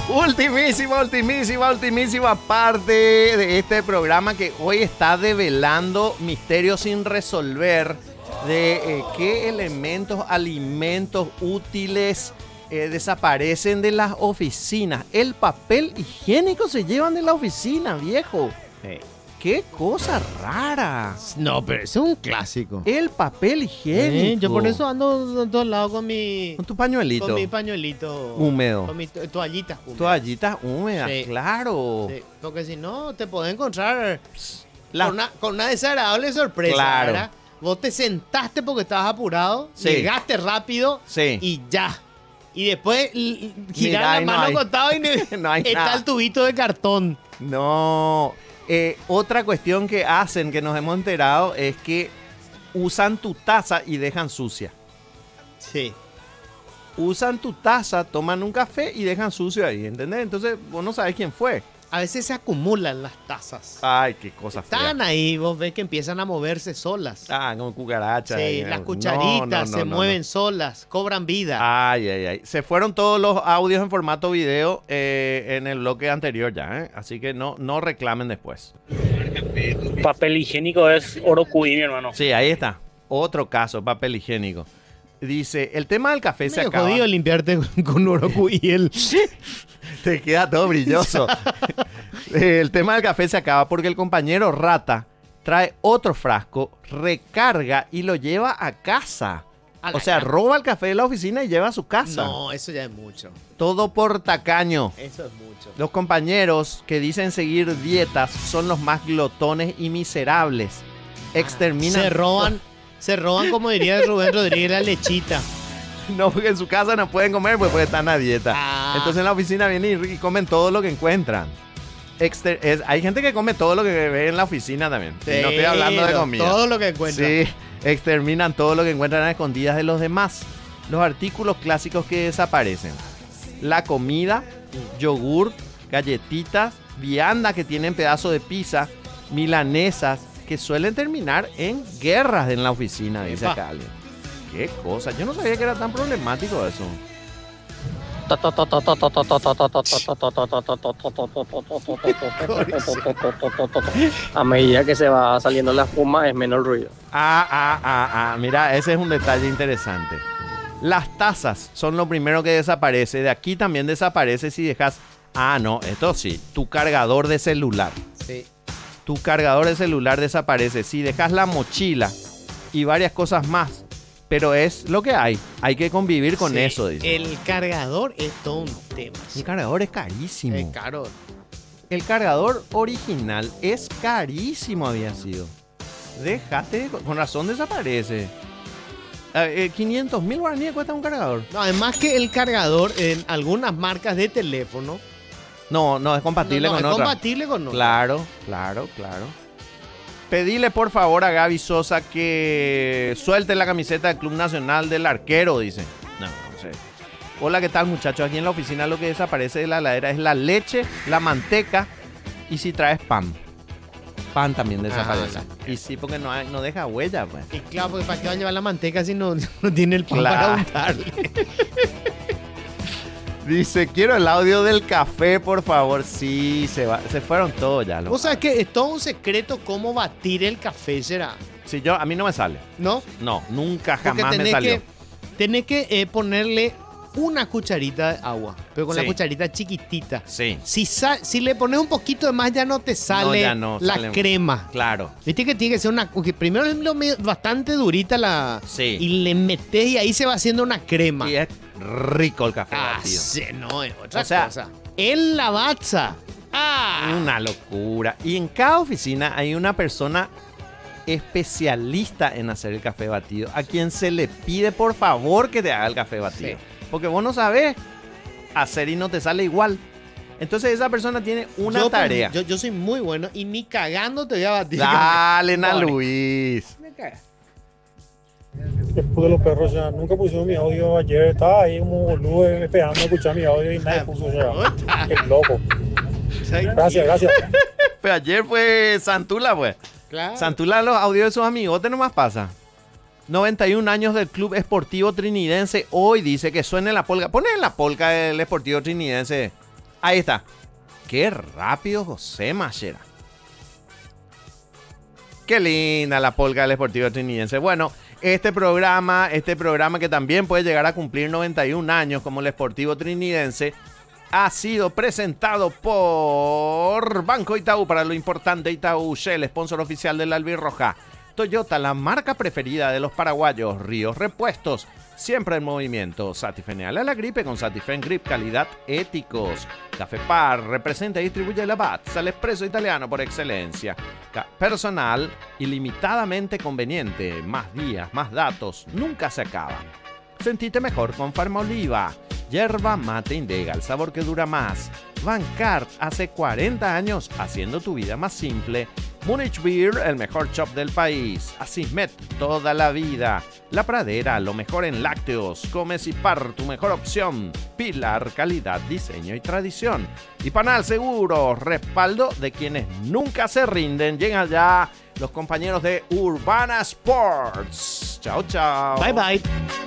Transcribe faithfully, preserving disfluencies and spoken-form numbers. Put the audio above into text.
Ultimísima, ultimísima, ultimísima parte de este programa que hoy está develando misterios sin resolver de eh, qué elementos, alimentos útiles eh, desaparecen de las oficinas. El papel higiénico se llevan de la oficina, viejo. Sí. ¡Qué cosa rara! No, pero ese es un clásico. El papel higiénico. Sí, yo por eso ando en todos lados con mi... Con tu pañuelito. Con mi pañuelito. Húmedo. Con mi to- toallita húmeda. Toallitas húmedas, Sí. claro. Sí, porque si no, te podés encontrar La- con, una, con una desagradable sorpresa. Claro. ¿verdad? Vos te sentaste porque estabas apurado, Sí. llegaste rápido Sí. y ya. Y después l- girar Mirá, la y no mano hay. al costado y ne- No hay está nada. el tubito de cartón. No. Eh, otra cuestión que hacen, que nos hemos enterado, es que usan tu taza y dejan sucia. Sí. Usan tu taza, toman un café y dejan sucio ahí, ¿entendés? Entonces vos no sabés quién fue. A veces se acumulan las tazas. Ay, qué cosa fea. Están ahí, vos ves que empiezan a moverse solas. Ah, como cucarachas. Sí, ahí. las No, cucharitas no, no, se no, mueven no. solas, cobran vida. Ay, ay, ay. Se fueron todos los audios en formato video eh, en el bloque anterior ya, ¿eh? Así que no, no reclamen después. Papel higiénico es oro cuí, mi hermano. Sí, ahí está. Otro caso, papel higiénico. Dice, el tema del café se Medio acaba. jodido limpiarte con, con orocuiel. Te queda todo brilloso. El tema del café se acaba porque el compañero rata trae otro frasco, recarga y lo lleva a casa. A la O sea, casa. roba el café de la oficina y lleva a su casa. No, eso ya es mucho. Todo por tacaño. Eso es mucho. Los compañeros que dicen seguir dietas son los más glotones y miserables. Exterminan. Se roban, se roban, como diría Rubén Rodríguez, la lechita. No, porque en su casa no pueden comer pues porque están a dieta. Ah. Entonces en la oficina vienen y, y comen todo lo que encuentran. Exter- es- hay gente que come todo lo que ve en la oficina también. Y no estoy hablando de Pero comida. Todo lo que encuentran. Sí, exterminan todo lo que encuentran a escondidas de los demás. Los artículos clásicos que desaparecen. La comida, yogur, galletitas, viandas que tienen pedazo de pizza, milanesas, que suelen terminar en guerras en la oficina, dice Epa. acá alguien. Qué cosa, yo no sabía que era tan problemático eso. A medida que se va saliendo la espuma es menos ruido. Ah, ah, ah, ah, mira, ese es un detalle interesante. Las tazas son lo primero que desaparece. De aquí también desaparece si dejas... Ah, no, esto sí, tu cargador de celular. Sí. Tu cargador de celular desaparece. Si dejas la mochila y varias cosas más. Pero es lo que hay. Hay que convivir con Sí, eso, dice. El cargador es todo un tema. El cargador es carísimo. Es caro. El cargador original es carísimo, había sido. Déjate, con razón desaparece. Eh, eh, quinientos mil guaraníes cuesta un cargador. No, además que el cargador en algunas marcas de teléfono No, no, es compatible no, no, con es otra. compatible con otra. Claro, claro, claro. Pedile por favor a Gaby Sosa que suelte la camiseta del Club Nacional del Arquero, dice. No, no sé. Hola, ¿qué tal, muchachos? Aquí en la oficina lo que desaparece de la heladera es la leche, la manteca y si traes pan. Pan también desaparece. Ah, Y sí, porque no, hay- no deja huella, pues. Y claro, porque ¿para qué va a llevar la manteca si no, no tiene el pan Claro. para untarle? Dice, quiero el audio del café, por favor. Sí, se, va, se fueron todos ya. Los... O sea, que es todo un secreto cómo batir el café, ¿será? Si yo, a mí no me sale. ¿No? No, nunca, Porque jamás me tenés salió. que, tenés que eh, ponerle una cucharita de agua, pero con Sí. la cucharita chiquitita. Sí, Si, sa- si le pones un poquito de más, ya no te sale ya no la sale. crema. claro. Viste que tiene que ser una... porque primero es lo medio- bastante durita la... Sí. Y le metes y ahí se va haciendo una crema. Y es rico el café Ah, batido. sí, no, es otra O sea, cosa. En la baza. Ah. Una locura. Y en cada oficina hay una persona especialista en hacer el café batido, a quien se le pide por favor que te haga el café batido. Sí. Porque vos no sabés hacer y no te sale igual. Entonces esa persona tiene una Yo, tarea. Yo, yo soy muy bueno y ni cagando te voy a batir. Dale, Na Pobre. Luis. Me cagas. Después de los perros ya nunca pusieron mi audio ayer, estaba ahí como boludo esperando a escuchar mi audio y nadie puso ya. Qué loco. Gracias, gracias. Pero ayer fue Santula, pues. Claro. Santula los audios de sus amigotes nomás pasa. noventa y un años del Club Esportivo Trinidense. Hoy dice que suene la polca. Ponen la polca del Esportivo Trinidense. Ahí está. Qué rápido José Machera. Qué linda la polca del Sportivo Trinidense. Bueno, este programa, este programa que también puede llegar a cumplir noventa y un años como el Sportivo Trinidense, ha sido presentado por Banco Itaú. Para lo importante, Itaú, el sponsor oficial del Albirroja. Toyota, la marca preferida de los paraguayos. Ríos Repuestos, siempre en movimiento. Satifeneal a la gripe con Satifen Grip, calidad éticos. Café Par, representa y distribuye Lavazza, el espresso italiano por excelencia. Personal ilimitadamente conveniente. Más días, más datos, nunca se acaba. Sentite mejor con Farmaoliva. Yerba mate Indega, el sabor que dura más. Bancard, hace cuarenta años haciendo tu vida más simple. Munich Beer, el mejor shop del país. Asismet, toda la vida. La Pradera, lo mejor en lácteos. Comes y Par, tu mejor opción. Pilar, calidad, diseño y tradición. Y Panal Seguro, respaldo de quienes nunca se rinden. Llegan ya los compañeros de Urbana Sports. Chao, chao. Bye, bye.